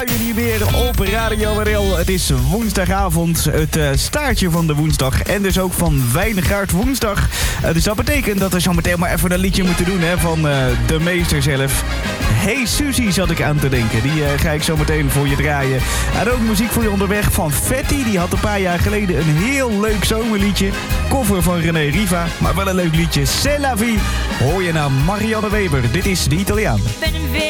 Jullie weer op Radio Marel. Het is woensdagavond, het staartje van de woensdag en dus ook van Wijngaard woensdag. Dus dat betekent dat we zo meteen maar even een liedje moeten doen van de meester zelf. Hey Suzy zat ik aan te denken, die ga ik zo meteen voor je draaien. En ook muziek voor je onderweg van Fatty, die had een paar jaar geleden een heel leuk zomerliedje. Cover van René Riva, maar wel een leuk liedje. C'est la vie, hoor je naar Marianne Weber. Dit is de Italiaan.